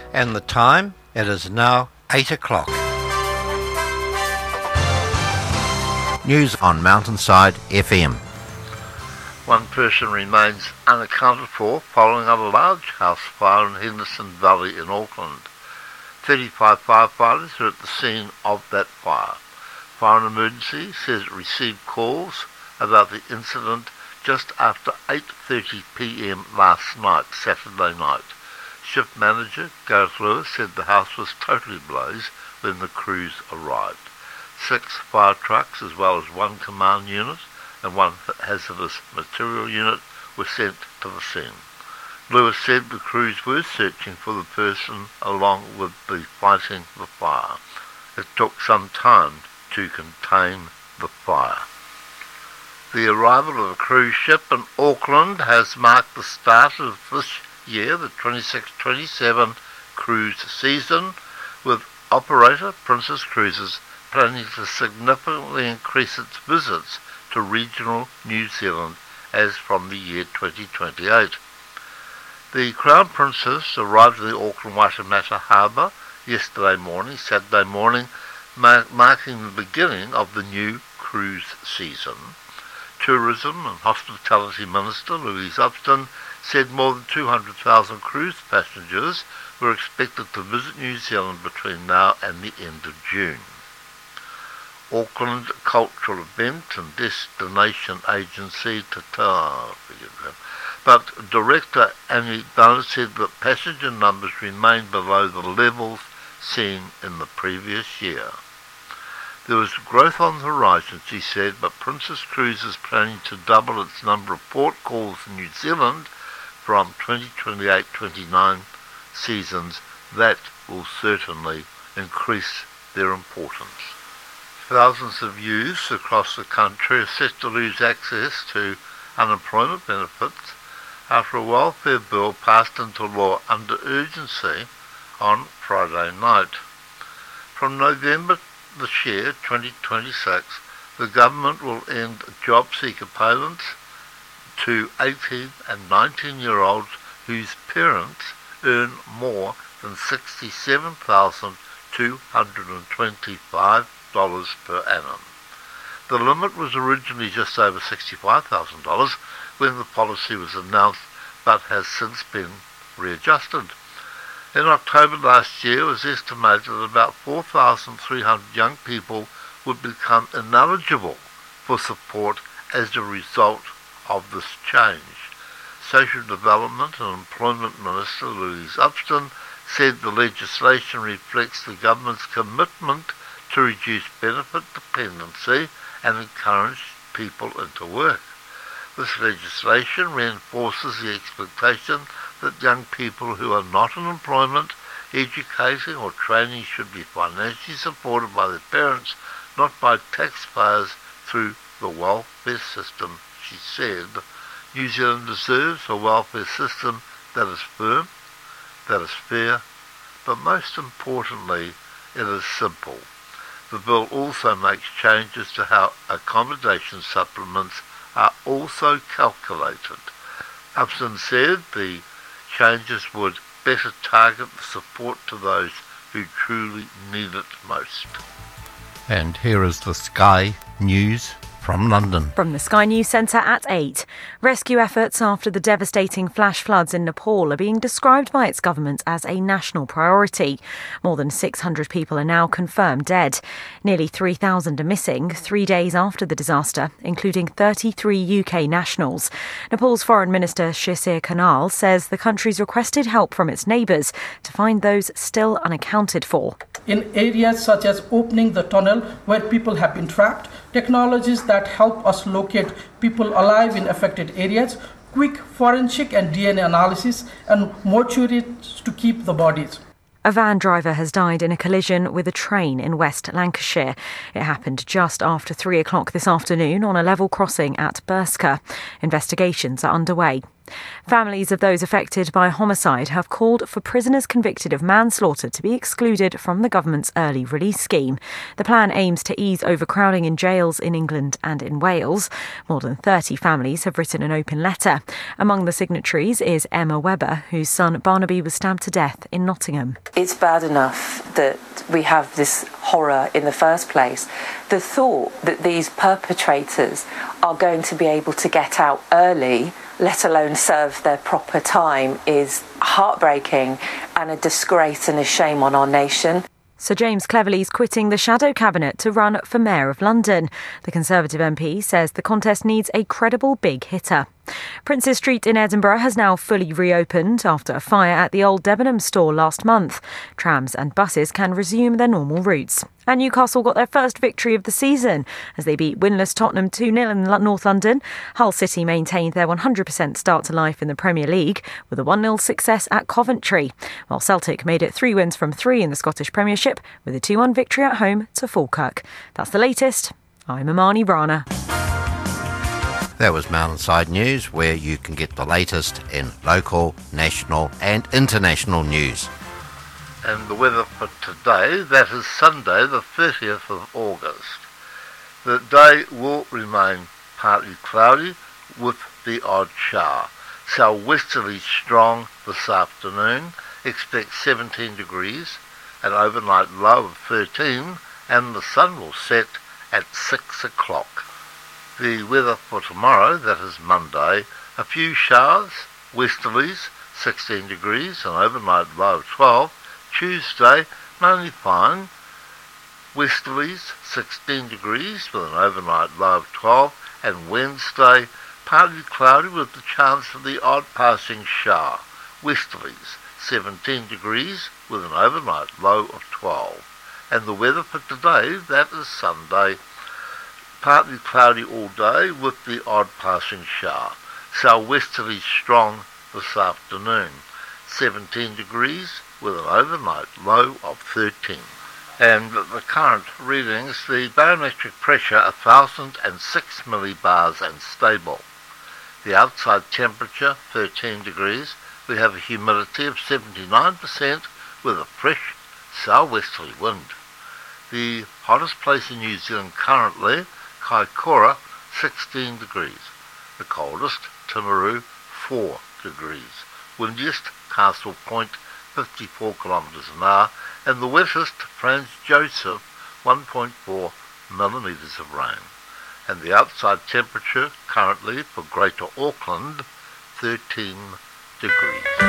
And the time, it is now 8 o'clock. News on Mountainside FM. One person remains unaccounted for following a large house fire in Henderson Valley in Auckland. 35 firefighters are at the scene of that fire. Fire and Emergency says it received calls about the incident just after 8:30 p.m. last night, Saturday night. Shift manager Gareth Lewis said the house was totally ablaze when the crews arrived. 6 fire trucks as well as 1 command unit and 1 hazardous material unit were sent to the scene. Lewis said the crews were searching for the person along with the fighting the fire. It took some time to contain the fire. The arrival of a cruise ship in Auckland has marked the start of this year, the 26-27 cruise season, with operator Princess Cruises planning to significantly increase its visits to regional New Zealand as from the year 2028. The Crown Princess arrived in the Auckland Waitemata Harbour Saturday morning, marking the beginning of the new cruise season. Tourism and Hospitality Minister Louise Upston said more than 200,000 cruise passengers were expected to visit New Zealand between now and the end of June. Auckland Cultural Event and Destination Agency but Director Annie Ballard said that passenger numbers remain below the levels seen in the previous year. There was growth on the horizon, she said, but Princess Cruises is planning to double its number of port calls in New Zealand from 2028-29 seasons. That will certainly increase their importance. Thousands of youths across the country are set to lose access to unemployment benefits after a welfare bill passed into law under urgency on Friday night. From November this year, 2026, the government will end job seeker payments to 18 and 19-year-olds whose parents earn more than $67,225 per annum. The limit was originally just over $65,000 when the policy was announced, but has since been readjusted. In October last year, it was estimated that about 4,300 young people would become ineligible for support as a result of this change. Social Development and Employment Minister Louise Upston said the legislation reflects the government's commitment to reduce benefit dependency and encourage people into work. This legislation reinforces the expectation that young people who are not in employment, educating or training should be financially supported by their parents, not by taxpayers through the welfare system, she said. New Zealand deserves a welfare system that is firm, that is fair, but most importantly, it is simple. The bill also makes changes to how accommodation supplements are also calculated. Upson said the changes would better target the support to those who truly need it most. And here is the Sky News from London. From the Sky News Centre at 8. Rescue efforts after the devastating flash floods in Nepal are being described by its government as a national priority. More than 600 people are now confirmed dead. Nearly 3,000 are missing 3 days after the disaster, including 33 UK nationals. Nepal's Foreign Minister Shishir Kanal says the country's requested help from its neighbours to find those still unaccounted for. In areas such as opening the tunnel where people have been trapped, technologies that help us locate people alive in affected areas, quick forensic and DNA analysis, and mortuaries to keep the bodies. A van driver has died in a collision with a train in West Lancashire. It happened just after 3 o'clock this afternoon on a level crossing at Burska. Investigations are underway. Families of those affected by homicide have called for prisoners convicted of manslaughter to be excluded from the government's early release scheme. The plan aims to ease overcrowding in jails in England and in Wales. More than 30 families have written an open letter. Among the signatories is Emma Webber, whose son Barnaby was stabbed to death in Nottingham. It's bad enough that we have this horror in the first place. The thought that these perpetrators are going to be able to get out early, let alone serve their proper time, is heartbreaking and a disgrace and a shame on our nation. Sir James Cleverly is quitting the shadow cabinet to run for Mayor of London. The Conservative MP says the contest needs a credible big hitter. Princes Street in Edinburgh has now fully reopened after a fire at the old Debenhams store last month. Trams and buses can resume their normal routes. And Newcastle got their first victory of the season as they beat winless Tottenham 2-0 in North London. Hull City maintained their 100% start to life in the Premier League with a 1-0 success at Coventry, while Celtic made it 3 wins from 3 in the Scottish Premiership with a 2-1 victory at home to Falkirk. That's the latest. I'm Imani Rana. That was Mountainside News, where you can get the latest in local, national and international news. And the weather for today, that is Sunday the 30th of August. The day will remain partly cloudy with the odd shower. Southwesterly strong this afternoon, expect 17 degrees, an overnight low of 13, and the sun will set at 6 o'clock. The weather for tomorrow, that is Monday, a few showers, westerlies, 16 degrees, an overnight low of 12. Tuesday, mainly fine, westerlies, 16 degrees, with an overnight low of 12. And Wednesday, partly cloudy with the chance of the odd passing shower, westerlies, 17 degrees, with an overnight low of 12. And the weather for today, that is Sunday, partly cloudy all day with the odd passing shower. Southwesterly strong this afternoon. 17 degrees with an overnight low of 13. And the current readings, the barometric pressure 1006 millibars and stable. The outside temperature 13 degrees. We have a humidity of 79% with a fresh southwesterly wind. The hottest place in New Zealand currently, Kaikoura, 16 degrees. The coldest, Timaru, 4 degrees. Windiest, Castle Point, 54 kilometres an hour. And the wettest, Franz Joseph, 1.4 millimetres of rain. And the outside temperature currently for Greater Auckland, 13 degrees.